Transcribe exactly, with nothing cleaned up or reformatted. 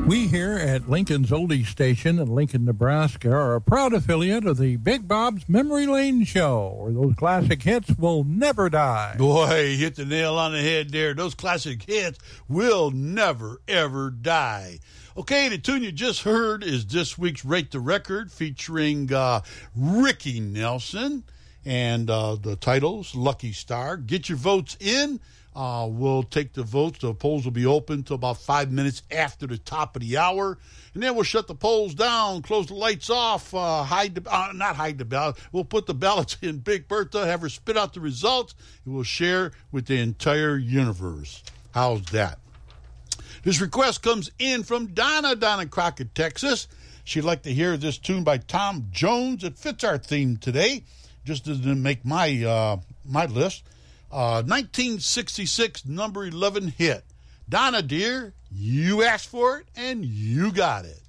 We here at Lincoln's Oldie Station in Lincoln, Nebraska are a proud affiliate of the Big Bob's Memory Lane Show, where those classic hits will never die. Boy, you hit the nail on the head there. Those classic hits will never, ever die. Okay, the tune you just heard is this week's Rate the Record featuring uh, Ricky Nelson. And uh, the title's Lucky Star. Get your votes in. Uh, we'll take the votes. The polls will be open till about five minutes after the top of the hour. And then we'll shut the polls down, close the lights off, uh, hide the, uh, not hide the ballot. We'll put the ballots in Big Bertha, have her spit out the results, and we'll share with the entire universe. How's that? This request comes in from Donna down in Crockett, Texas. She'd like to hear this tune by Tom Jones. It fits our theme today. Just doesn't make my uh, my list. Uh, nineteen sixty-six number eleven hit. Donna, dear, you asked for it and you got it.